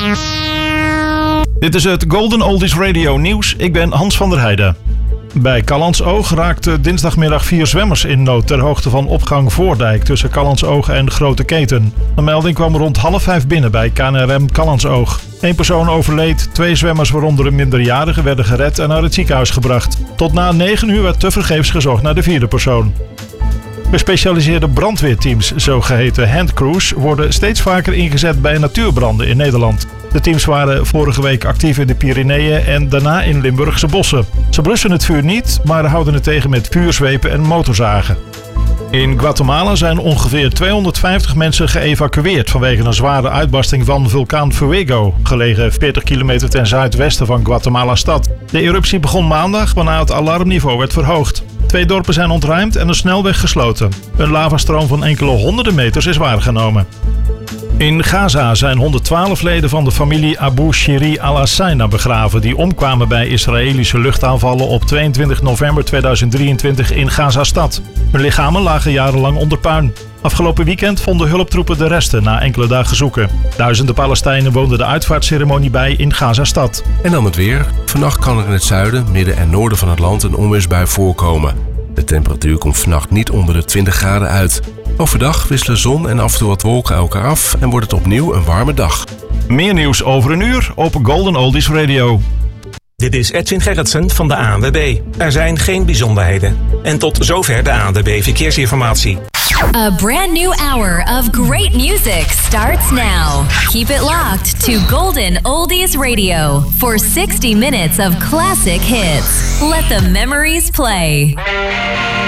Dit is het Golden Oldies Radio nieuws. Ik ben Hans van der Heijden. Bij Callantsoog raakten dinsdagmiddag 4 zwemmers in nood ter hoogte van opgang Voordijk tussen Callantsoog en de Grote Keten. De melding kwam rond 4:30 binnen bij KNRM Callantsoog. 1 persoon overleed, 2 zwemmers waaronder een minderjarige werden gered en naar het ziekenhuis gebracht. Tot na 9 uur werd tevergeefs gezocht naar de 4e persoon. Gespecialiseerde brandweerteams, zogeheten handcrews, worden steeds vaker ingezet bij natuurbranden in Nederland. De teams waren vorige week actief in de Pyreneeën en daarna in Limburgse bossen. Ze blussen het vuur niet, maar houden het tegen met vuurzwepen en motorzagen. In Guatemala zijn ongeveer 250 mensen geëvacueerd vanwege een zware uitbarsting van vulkaan Fuego, gelegen 40 kilometer ten zuidwesten van Guatemala-stad. De eruptie begon maandag, waarna het alarmniveau werd verhoogd. 2 dorpen zijn ontruimd en een snelweg gesloten. Een lavastroom van enkele honderden meters is waargenomen. In Gaza zijn 112 leden van de familie Abu Shiri al-Assaina begraven die omkwamen bij Israëlische luchtaanvallen op 22 november 2023 in Gaza-stad. Hun lichamen lagen jarenlang onder puin. Afgelopen weekend vonden hulptroepen de resten na enkele dagen zoeken. Duizenden Palestijnen woonden de uitvaartceremonie bij in Gaza-stad. En dan het weer. Vannacht kan er in het zuiden, midden en noorden van het land een onweersbui voorkomen. De temperatuur komt vannacht niet onder de 20 graden uit. Overdag wisselen zon en af en toe wat wolken elkaar af en wordt het opnieuw een warme dag. Meer nieuws over een uur op Golden Oldies Radio. Dit is Edwin Gerritsen van de ANWB. Er zijn geen bijzonderheden. En tot zover de ANWB Verkeersinformatie. A brand new hour of great music starts now. Keep it locked to Golden Oldies Radio for 60 minutes of classic hits. Let the memories play.